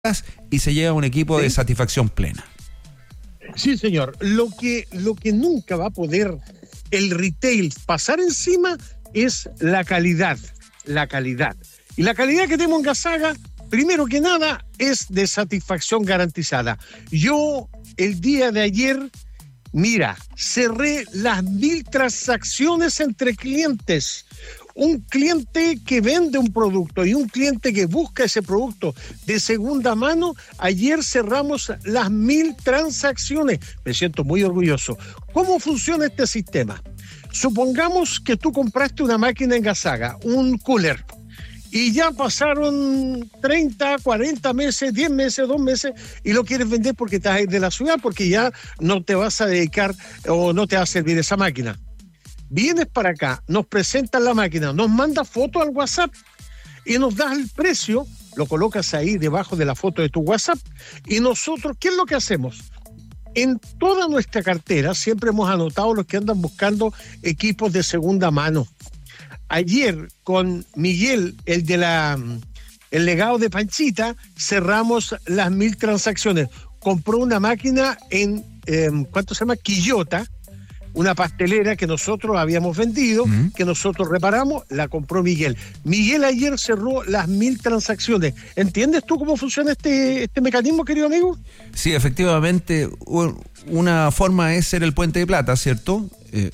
y se lleva un equipo de satisfacción plena. Sí, señor. Lo que nunca va a poder el retail pasar encima es la calidad. La calidad. Y la calidad que tenemos en Gasaga, primero que nada, es de satisfacción garantizada. Yo, el día de ayer, cerré las 1000 transacciones entre clientes. Un cliente que vende un producto y un cliente que busca ese producto de segunda mano, ayer cerramos las 1000 transacciones. Me siento muy orgulloso. ¿Cómo funciona este sistema? Supongamos que tú compraste una máquina en Gasaga, un cooler, y ya pasaron 30, 40 meses, 10 meses, 2 meses, y lo quieres vender porque te vas a ir de la ciudad, porque ya no te vas a dedicar o no te va a servir esa máquina. Vienes para acá, nos presentas la máquina, nos mandas foto al WhatsApp y nos das el precio, lo colocas ahí debajo de la foto de tu WhatsApp, y nosotros, ¿qué es lo que hacemos? En toda nuestra cartera siempre hemos anotado los que andan buscando equipos de segunda mano. Ayer con Miguel, el legado de Panchita, cerramos las 1000 transacciones. Compró una máquina en, Quillota, una pastelera que nosotros habíamos vendido, que nosotros reparamos, la compró Miguel. Miguel ayer cerró las 1000 transacciones. ¿Entiendes tú cómo funciona este mecanismo, querido amigo? Sí, efectivamente, una forma es ser el puente de plata, ¿cierto?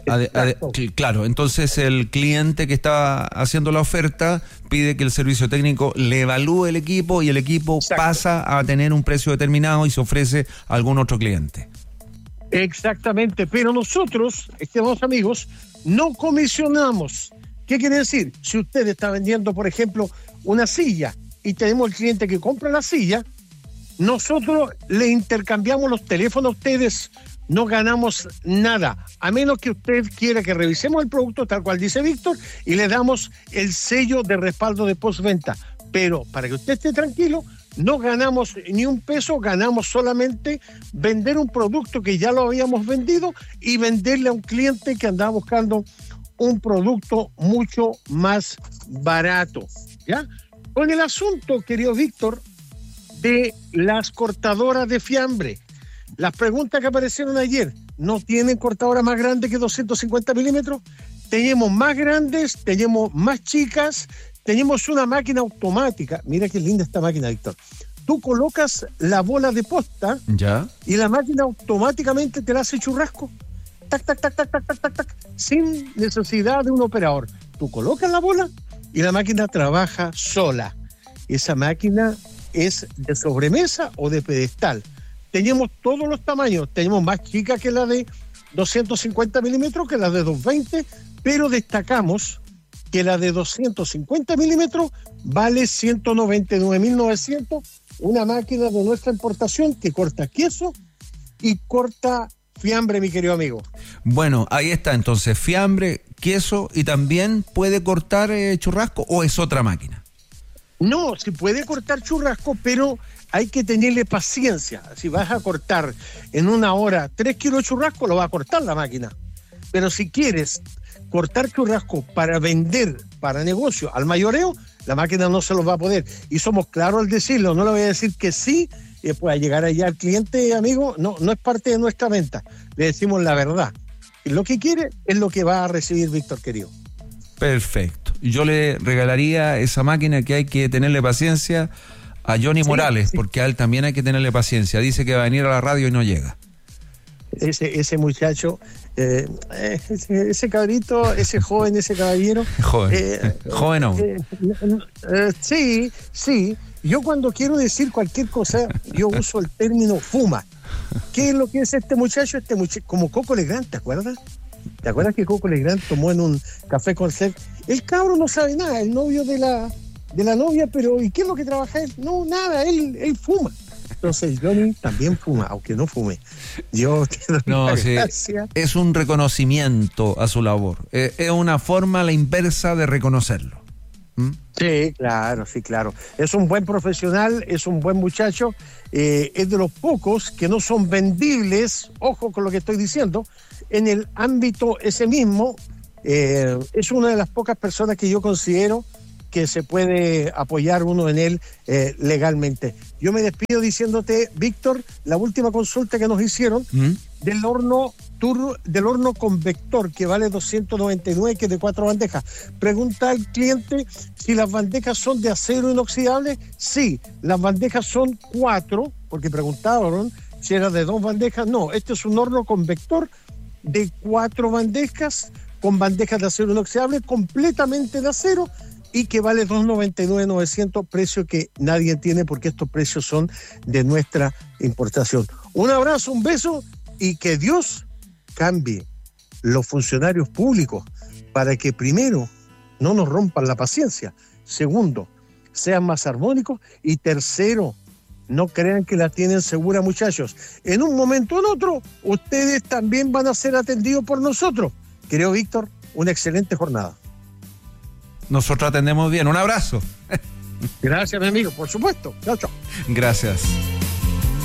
Claro, entonces el cliente que está haciendo la oferta pide que el servicio técnico le evalúe el equipo y el equipo pasa a tener un precio determinado y se ofrece a algún otro cliente. Exactamente, pero nosotros, estimados amigos, no comisionamos. ¿Qué quiere decir? Si usted está vendiendo, por ejemplo, una silla y tenemos el cliente que compra la silla, nosotros le intercambiamos los teléfonos a ustedes, no ganamos nada, a menos que usted quiera que revisemos el producto tal cual dice Víctor y le damos el sello de respaldo de postventa. Pero para que usted esté tranquilo, no ganamos ni un peso, ganamos solamente vender un producto que ya lo habíamos vendido y venderle a un cliente que andaba buscando un producto mucho más barato, ¿ya? Con el asunto, querido Víctor, de las cortadoras de fiambre, las preguntas que aparecieron ayer, ¿no tienen cortadoras más grandes que 250 milímetros? Tenemos más grandes, tenemos más chicas. Tenemos una máquina automática. Mira qué linda esta máquina, Víctor. Tú colocas la bola de posta y la máquina automáticamente te la hace churrasco. Tac, tac, tac, tac, tac, tac, tac, tac, sin necesidad de un operador. Tú colocas la bola y la máquina trabaja sola. Esa máquina es de sobremesa o de pedestal. Tenemos todos los tamaños. Tenemos más chica que la de 250 milímetros, que la de 220, pero destacamos que la de 250 milímetros vale 199.900, una máquina de nuestra importación que corta queso y corta fiambre, mi querido amigo. Bueno, ahí está entonces, fiambre, queso, y también puede cortar churrasco, ¿o es otra máquina? No, se puede cortar churrasco, pero hay que tenerle paciencia. Si vas a cortar en una hora 3 kilos de churrasco, lo va a cortar la máquina. Pero si quieres cortar churrasco para vender, para negocio, al mayoreo, la máquina no se lo va a poder. Y somos claros al decirlo, no le voy a decir que sí, pueda llegar allá al cliente, amigo, no es parte de nuestra venta. Le decimos la verdad. Y lo que quiere es lo que va a recibir, Víctor, querido. Perfecto. Yo le regalaría esa máquina, que hay que tenerle paciencia, a Johnny Morales, porque a él también hay que tenerle paciencia. Dice que va a venir a la radio y no llega. Ese muchacho, ese cabrito, ese joven, ese caballero. Joven aún. Sí. Yo cuando quiero decir cualquier cosa, yo uso el término fuma. ¿Qué es lo que es este muchacho? Como Coco Legrand, ¿te acuerdas? ¿Te acuerdas que Coco Legrand tomó en un café con sed? El cabro no sabe nada, el novio de la novia, pero ¿y qué es lo que trabaja él? No, nada, él fuma. Entonces Johnny también fuma, aunque no fume. Yo te doy gracias. Es un reconocimiento a su labor. Es una forma a la inversa de reconocerlo. Sí, claro. Es un buen profesional, es un buen muchacho. Es de los pocos que no son vendibles, ojo con lo que estoy diciendo, en el ámbito ese mismo. Es una de las pocas personas que yo considero que se puede apoyar uno en él legalmente. Yo me despido diciéndote, Víctor, la última consulta que nos hicieron del horno convector, que vale 299, que es de 4 bandejas. Pregunta al cliente si las bandejas son de acero inoxidable. Sí, las bandejas son 4, porque preguntaron si era de 2 bandejas. No, este es un horno convector de 4 bandejas, con bandejas de acero inoxidable, completamente de acero, y que vale 299,900, precio que nadie tiene porque estos precios son de nuestra importación. Un abrazo, un beso, y que Dios cambie los funcionarios públicos para que, primero, no nos rompan la paciencia, segundo, sean más armónicos, y tercero, no crean que la tienen segura, muchachos. En un momento o en otro, ustedes también van a ser atendidos por nosotros. Creo, Víctor, una excelente jornada. Nosotros atendemos bien. Un abrazo. Gracias, mi amigo, por supuesto. Chao, chao. Gracias.